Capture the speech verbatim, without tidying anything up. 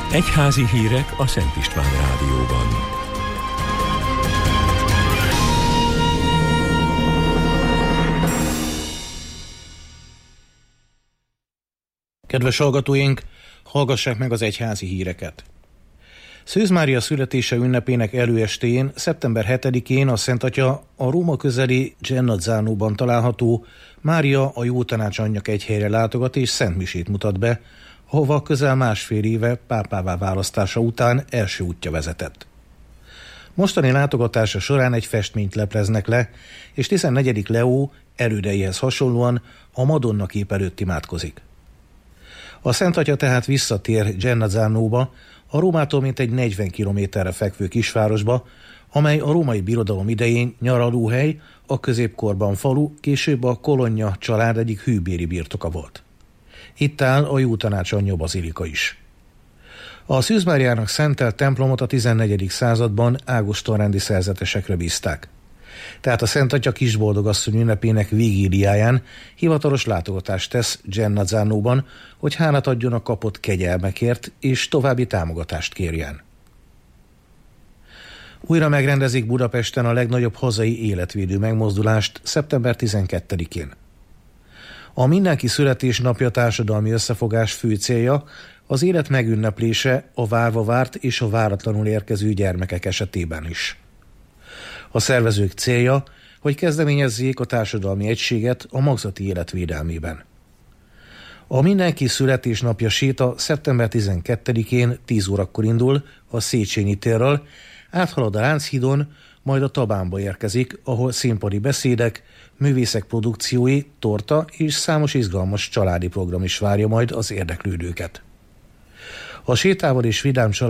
Egyházi hírek a Szent István Rádióban. Kedves hallgatóink, hallgassák meg az egyházi híreket. Szűz Mária születése ünnepének előestéjén, szeptember hetedikén a Szent Atya a Róma közeli Gennazzánóban található Mária a Jótanács anyja egyhelyre látogat és szentmisét mutat be, ahova közel másfél éve pápává választása után első útja vezetett. Mostani látogatása során egy festményt lepleznek le, és tizennegyedik Leó elődeihez hasonlóan a Madonna kép előtt imádkozik. A Szent Atya tehát visszatér Gennazzánóba, a Rómától mintegy negyven kilométerre fekvő kisvárosba, amely a római birodalom idején nyaralóhely, a középkorban falu, később a Colonna család egyik hűbéri birtoka volt. Itt áll a Jótanács anyja bazilika is. A Szűz Máriának szentelt templomot a tizennegyedik században ágostonrendi szerzetesekre bízták. Tehát a Szent Atya Kisboldogasszony ünnepének vigíliáján hivatalos látogatást tesz Gennazzánóban, hogy hálát adjon a kapott kegyelmekért és további támogatást kérjen. Újra megrendezik Budapesten a legnagyobb hazai életvédő megmozdulást szeptember tizenkettedikén. A Mindenki születésnapja társadalmi összefogás fő célja az élet megünneplése a várva várt és a váratlanul érkező gyermekek esetében is. A szervezők célja, hogy kezdeményezzék a társadalmi egységet a magzati élet védelmében. A Mindenki születésnapja séta szeptember tizenkettedikén tíz órakor indul a Széchenyi térről, áthalad a Lánchídon, majd a Tabánba érkezik, ahol színpadi beszédek, művészek produkciói, torta és számos izgalmas családi program is várja majd az érdeklődőket. A sétával és vidám